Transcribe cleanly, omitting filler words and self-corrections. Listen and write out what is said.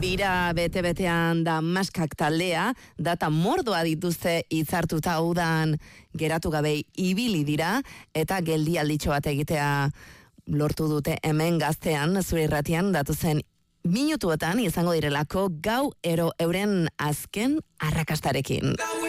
Bira bete-betean da maskak taldea, data mordoa dituzte hitzartuta udan geratu gabe ibili dira, eta geldialditxo bat egitea lortu dute hemen Gaztean, zure irratian, datuzen minutuetan izango direlako gau ero euren azken arrakastarekin.